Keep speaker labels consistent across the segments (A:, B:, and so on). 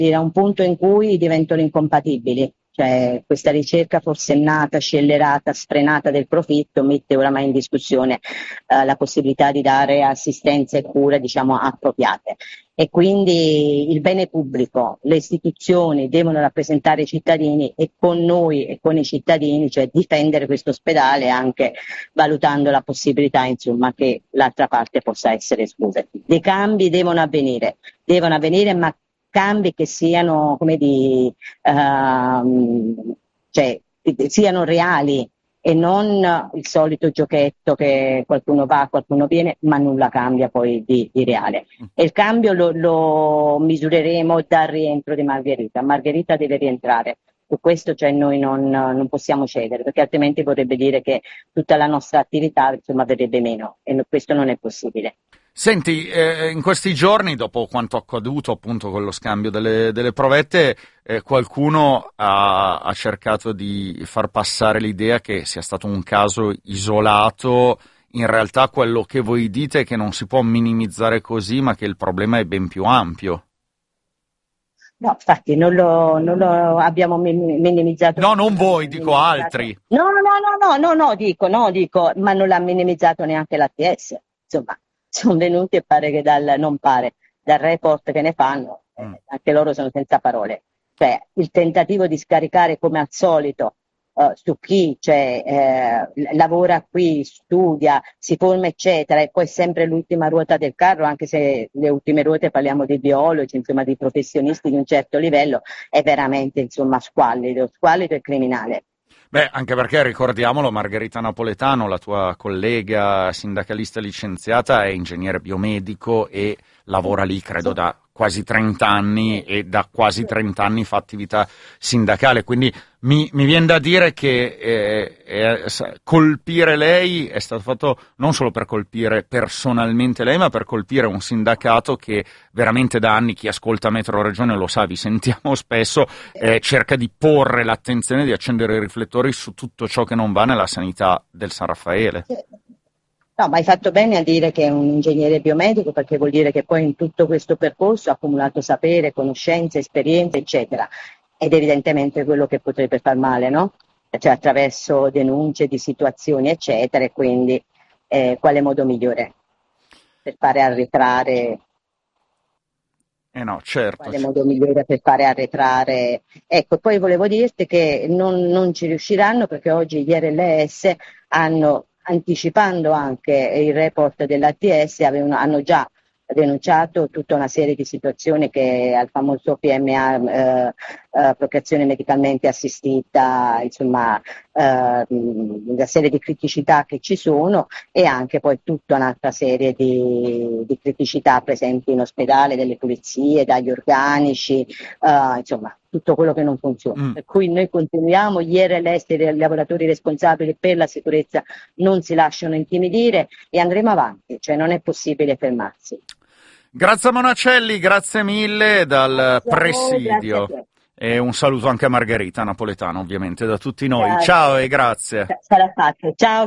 A: dire, a un punto in cui diventano incompatibili. Cioè, questa ricerca forsennata, scellerata, sfrenata del profitto mette oramai in discussione la possibilità di dare assistenza e cura, diciamo, appropriate. E quindi il bene pubblico, le istituzioni devono rappresentare i cittadini e con noi e con i cittadini, cioè difendere questo ospedale anche valutando la possibilità, insomma, che l'altra parte possa essere esclusa. Dei cambi devono avvenire, ma cambi che siano, come di, cioè, siano reali e non il solito giochetto che qualcuno va, qualcuno viene, ma nulla cambia poi di reale. E il cambio lo misureremo dal rientro di Margherita. Margherita deve rientrare. Su questo, cioè, noi non possiamo cedere, perché altrimenti vorrebbe dire che tutta la nostra attività, insomma, verrebbe meno, e questo non è possibile.
B: Senti, in questi giorni, dopo quanto accaduto appunto con lo scambio delle provette, qualcuno ha cercato di far passare l'idea che sia stato un caso isolato. In realtà quello che voi dite è che non si può minimizzare così, ma che il problema è ben più ampio.
A: No, infatti non lo abbiamo minimizzato.
B: No, non voi, dico altri.
A: No, dico, ma non l'ha minimizzato neanche l'ATS. Insomma, sono venuti e pare che dal report che ne fanno, anche loro sono senza parole. Cioè, il tentativo di scaricare come al solito su chi lavora qui, studia, si forma, eccetera, e poi sempre l'ultima ruota del carro, anche se le ultime ruote parliamo di biologi, insomma, di professionisti di un certo livello, è veramente, insomma, squallido e criminale.
B: Beh, anche perché, ricordiamolo, Margherita Napoletano, la tua collega sindacalista licenziata, è ingegnere biomedico e lavora lì, credo, da quasi 30 anni e da quasi 30 anni fa attività sindacale, quindi mi viene da dire che colpire lei è stato fatto non solo per colpire personalmente lei, ma per colpire un sindacato che veramente da anni, chi ascolta Metro Regione lo sa, vi sentiamo spesso, cerca di porre l'attenzione, di accendere i riflettori su tutto ciò che non va nella sanità del San Raffaele.
A: No, ma hai fatto bene a dire che è un ingegnere biomedico, perché vuol dire che poi in tutto questo percorso ha accumulato sapere, conoscenze, esperienze, eccetera. Ed evidentemente quello che potrebbe far male, no? Cioè attraverso denunce di situazioni, eccetera, e quindi quale modo migliore per fare arretrare?
B: No, certo.
A: Quale modo migliore per fare arretrare? Ecco, poi volevo dirti che non ci riusciranno, perché oggi gli RLS hanno, anticipando anche il report dell'ATS, hanno già denunciato tutta una serie di situazioni che al famoso PMA, procreazione medicalmente assistita, insomma, una serie di criticità che ci sono, e anche poi tutta un'altra serie di criticità presenti in ospedale, delle pulizie, dagli organici, insomma, tutto quello che non funziona. Per cui noi continuiamo, gli RLS, i lavoratori responsabili per la sicurezza, non si lasciano intimidire e andremo avanti, cioè non è possibile fermarsi.
B: Grazie a Monacelli, grazie mille dal presidio. E un saluto anche a Margherita Napoletano, ovviamente, da tutti noi.
A: Grazie.
B: Ciao e grazie.
A: Sarà fatto. Ciao.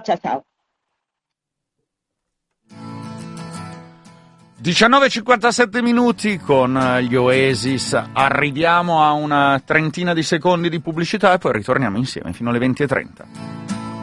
B: 19:57 minuti con gli Oasis. Arriviamo a una trentina di secondi di pubblicità e poi ritorniamo insieme fino alle 20:30.